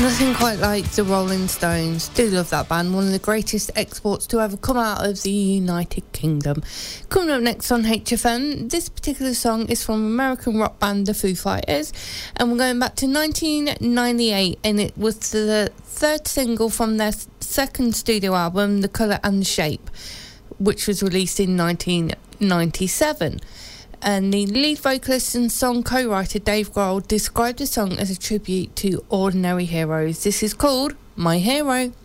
Nothing quite like the Rolling Stones. Do love that band, one of the greatest exports to ever come out of the United Kingdom. Coming up next on HFM, this particular song is from American rock band The Foo Fighters, and we're going back to 1998, and it was the third single from their second studio album, The Colour and the Shape, which was released in 1997. And the lead vocalist and song co-writer Dave Grohl described the song as a tribute to ordinary heroes. This is called My Hero.